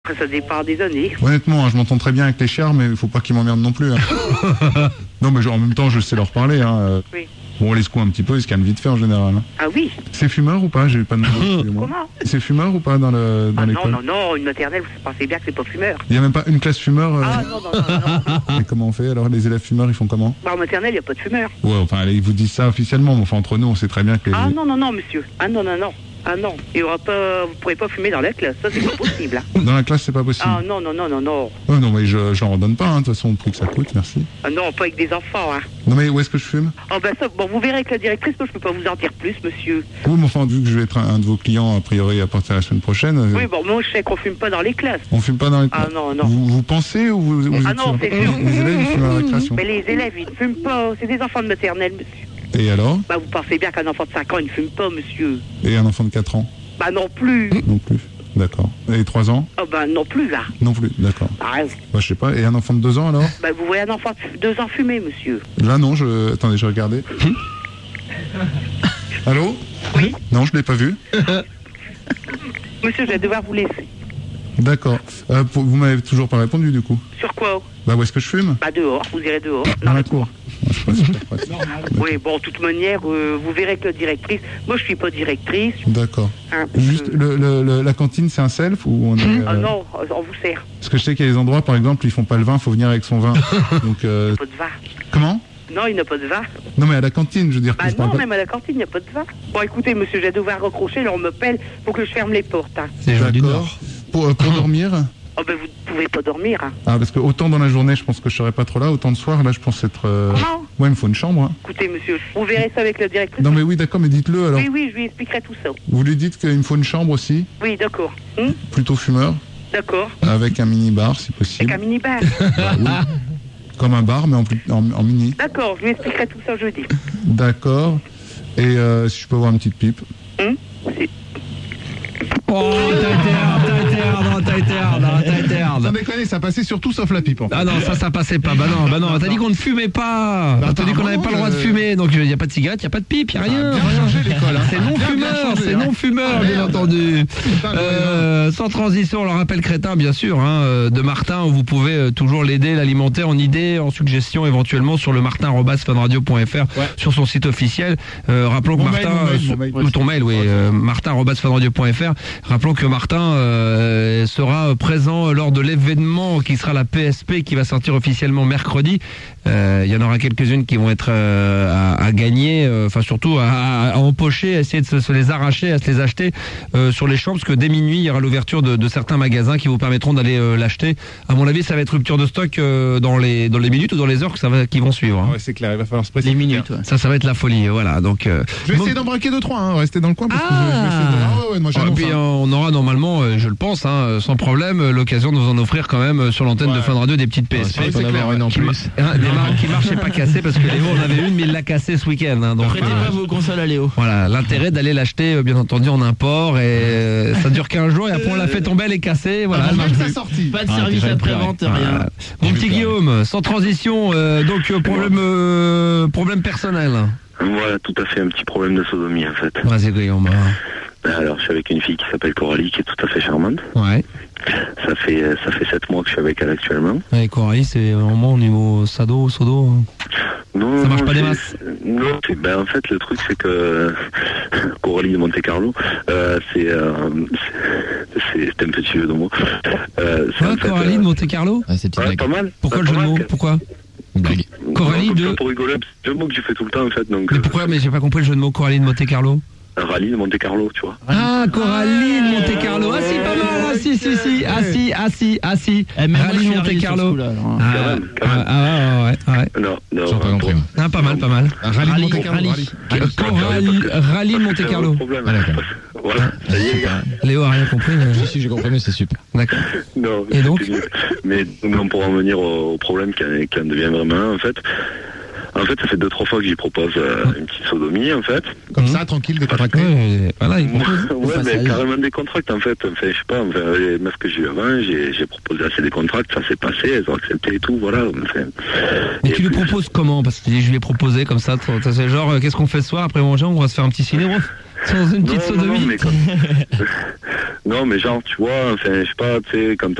Ça dépend des années. Honnêtement, je m'entends très bien avec les chiens, mais il faut pas qu'ils m'emmerdent non plus. Non, mais en même temps, je sais leur parler. Oui. Bon, on les secoue un petit peu, ils se calment vite fait en général. Ah oui. C'est fumeur ou pas? J'ai pas de Comment? C'est fumeur ou pas dans l'école? Non, une maternelle, vous pensez bien que c'est pas fumeur. Il n'y a même pas une classe fumeur Ah non. Et comment on fait? Alors, les élèves fumeurs, ils font comment? En maternelle, il n'y a pas de fumeur. Ouais, enfin, ils vous disent ça officiellement, mais enfin, entre nous, on sait très bien que... Ah non, monsieur. Ah non. Ah non, il y aura pas, vous pourrez pas fumer dans la classe, ça c'est pas possible. Dans la classe, c'est pas possible. Ah non. Oh, non, mais j'en redonne pas, de toute façon, au prix que ça coûte, merci. Ah non, pas avec des enfants, hein. Non, mais où est-ce que je fume? Ah ben ça, bon, vous verrez avec la directrice, moi je peux pas vous en dire plus, monsieur. Oui, mais enfin, vu que je vais être un de vos clients, a priori, à partir de la semaine prochaine... Oui, bon, moi je sais qu'on fume pas dans les classes. On fume pas dans les classes? Ah non. Vous pensez ou vous Ah êtes non, sûr? c'est sûr. Les élèves, ils fument à la récréation. Mais les élèves, ils ne fument pas, c'est des enfants de maternelle, monsieur. Et alors? Bah vous pensez bien qu'un enfant de 5 ans, il ne fume pas, monsieur. Et un enfant de 4 ans? Bah non plus. Non plus. D'accord. Et 3 ans? Ah bah non plus, là. Non plus, d'accord. Ah, Bah je sais pas. Et un enfant de 2 ans alors? bah vous voyez un enfant de 2 ans fumer, monsieur. Là non, attendez, je vais regarder. Allô? Oui. Non, je l'ai pas vu. Monsieur, je vais devoir vous laisser. D'accord. Vous m'avez toujours pas répondu du coup? Sur quoi? Bah où est-ce que je fume? Bah dehors, vous irez dehors. Dans la cour. Je sais pas si c'est pratique. Oui, bon, de toute manière, vous verrez que la directrice... Moi, je suis pas directrice. D'accord. Hein, Juste, la cantine, c'est un self ou on est... Ah non, on vous sert. Parce que je sais qu'il y a des endroits, par exemple, ils font pas le vin, faut venir avec son vin. Donc, Pas de vin. Comment? Non, il n'y a pas de vin. Non, mais à la cantine, je veux dire. Bah non, même à la cantine, il n'y a pas de vin. Bon, écoutez, monsieur, je vais devoir recrocher, là, on me pèle pour que je ferme les portes. Hein. C'est gens du Nord. Pour dormir? Oh, ben vous ne pouvez pas dormir. Hein. Ah, parce que autant dans la journée, je pense que je serais pas trop là, autant de soir, là, je pense être... Comment? Moi, il me faut une chambre. Hein. Écoutez, monsieur, vous verrez ça avec la directrice. Non, mais oui, d'accord, mais dites-le, alors. Oui, je lui expliquerai tout ça. Vous lui dites qu'il me faut une chambre aussi? Oui, d'accord. Plutôt fumeur? D'accord. Avec un mini-bar, si possible. Avec un mini-bar? Bah, oui. Comme un bar, mais en mini. D'accord, je lui expliquerai tout ça jeudi. D'accord. Et si je peux avoir une petite pipe? Oh, t'as été hard. Sans déconner, ça passait surtout sauf la pipe. En fait. Ah non, ça passait pas. Bah non, t'as dit qu'on ne fumait pas. T'as dit qu'on n'avait pas le droit de fumer. Donc il n'y a pas de cigarette, il n'y a pas de pipe, il n'y a rien. Bien changé l'école. Hein. C'est non-fumeur, bien entendu. Sans transition, on le rappelle Crétin, bien sûr, de Martin, où vous pouvez toujours l'aider, l'alimenter en idées, en suggestions, éventuellement sur le martin@funradio.fr, sur son site officiel. Rappelons que Martin, ton mail, oui, martin@funradio.fr. Rappelons que Martin sera présent lors de l'événement qui sera la PSP qui va sortir officiellement mercredi. Il y en aura quelques-unes qui vont être à gagner, enfin surtout à empocher, à essayer de se les arracher, à se les acheter sur les champs, parce que dès minuit il y aura l'ouverture de certains magasins qui vous permettront d'aller l'acheter. À mon avis, ça va être rupture de stock dans les minutes ou dans les heures qui vont suivre. Hein. Ouais, c'est clair, il va falloir se précipiter. Les minutes, ouais. Ça va être la folie, voilà. Donc je vais essayer d'en braquer 2-3, restez dans le coin parce que je vais essayer de... moi et puis on aura normalement, je le pense, sans problème, l'occasion de vous en offrir quand même sur l'antenne de Fun Radio des petites PSP. C'est clair, en plus. Qui marchait pas cassée parce que Léo en avait une mais il l'a cassée ce week-end. Donc prêtez pas vos consoles à Léo. Voilà, l'intérêt d'aller l'acheter bien entendu en import et ça dure 15 jours et après on l'a fait tomber, elle est cassée. Voilà, elle marche plus. sortie. Pas de service après-vente, rien. Mon petit Guillaume, sans transition, donc problème personnel. Voilà, tout à fait, un petit problème de sodomie en fait. Vas-y Guillaume. Alors, je suis avec une fille qui s'appelle Coralie, qui est tout à fait charmante. Ouais. Ça fait 7 mois que je suis avec elle actuellement. Ouais, Coralie, c'est vraiment au niveau sodo. Non, ça marche pas des masses. Non, en fait, le truc, c'est que Coralie de Monte Carlo, c'est un petit jeu de mots. Coralie de Monte Carlo? C'est pas mal. Pourquoi le jeu de mots? Pourquoi? Une blague. Coralie de... Pour rigoler, c'est un jeu de mots que je fais tout le temps, en fait. Donc, mais pourquoi? Mais j'ai pas compris le jeu de mots, Coralie de Monte Carlo. Rallye de Monte Carlo, tu vois. Ah, Coralie de Monte Carlo. Ah si, pas mal. Si. Rallye de Monte Carlo. Quand même. Ouais. Non. J'ai pas compris. Ah, pas mal. Rallye de Monte Carlo. Rallye de Monte Carlo. Ah, d'accord. Voilà. Léo a rien compris. Si, j'ai compris, mais c'est super. D'accord. Non, et donc mais on pourra en venir au problème qui en devient vraiment, en fait. En fait, ça fait 2-3 fois que j'y propose une petite sodomie, en fait. Comme ça, tranquille, décontracté. Voilà, il ouais, mais carrément décontracté, en fait. Enfin, je sais pas, les meufs que j'ai eu avant, j'ai proposé assez des contracts, ça s'est passé, elles ont accepté et tout, voilà. Enfin, mais tu lui proposes comment? Parce que je lui ai proposé comme ça, c'est genre, qu'est-ce qu'on fait ce soir après manger? On va se faire un petit ciné, Sans une petite sodomie. Non, mais genre, tu vois, enfin, je sais pas, tu sais, quand